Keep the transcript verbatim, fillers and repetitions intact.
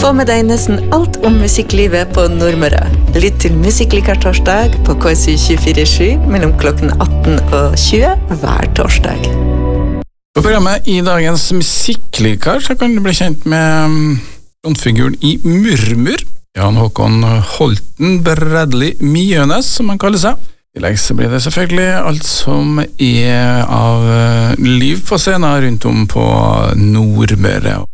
Få med deg nesten alt om musikklivet på Nordmøre. Lytt til Musikklikar torsdag på K S U tjuefire sju mellom klokken atten og tjue hver torsdag. På programmet i dagens Musikklikar så kan du bli kjent med frontfiguren i Murmur, Jan Håkon Holten Bradley Mjønes, som han kaller seg. I tillegg så blir det selvfølgelig alt som er av liv på scenen rundt om på Nordmøre.